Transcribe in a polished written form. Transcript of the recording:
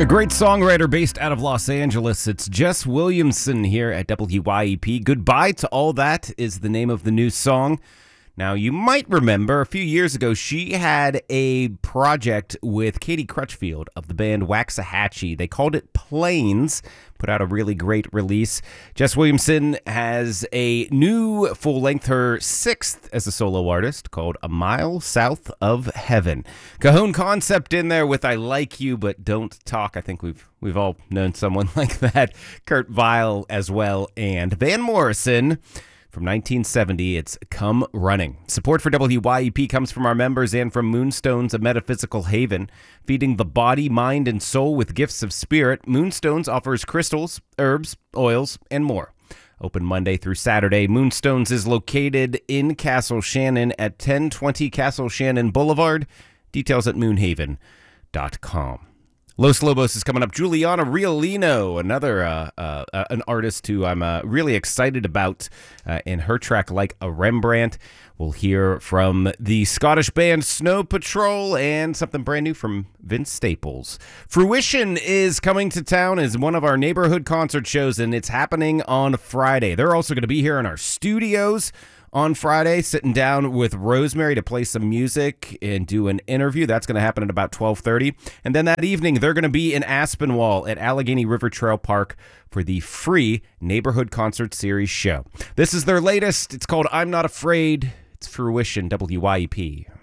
A great songwriter based out of Los Angeles. It's Jess Williamson here at WYEP. Goodbye to All That is the name of the new song. Now, you might remember a few years ago, she had a project with Katie Crutchfield of the band Waxahachie. They called it Planes, put out a really great release. Jess Williamson has a new full-length, her sixth as a solo artist, called A Mile South of Heaven. Cajon Concept in there with I Like You But Don't Talk. I think we've all known someone like that. Kurt Vile as well, and Van Morrison. From 1970, it's Come Running. Support for WYEP comes from our members and from Moonstones, a metaphysical haven. Feeding the body, mind, and soul with gifts of spirit, Moonstones offers crystals, herbs, oils, and more. Open Monday through Saturday. Moonstones is located in Castle Shannon at 1020 Castle Shannon Boulevard. Details at moonhaven.com. Los Lobos is coming up. Juliana Riolino, another an artist who I'm really excited about in her track Like a Rembrandt. We'll hear from the Scottish band Snow Patrol and something brand new from Vince Staples. Fruition is coming to town as one of our neighborhood concert shows, and it's happening on Friday. They're also going to be here in our studios on Friday, sitting down with Rosemary to play some music and do an interview. That's going to happen at about 12:30. And then that evening, they're going to be in Aspinwall at Allegheny River Trail Park for the free Neighborhood Concert Series show. This is their latest. It's called I'm Not Afraid. It's Fruition, WYEP.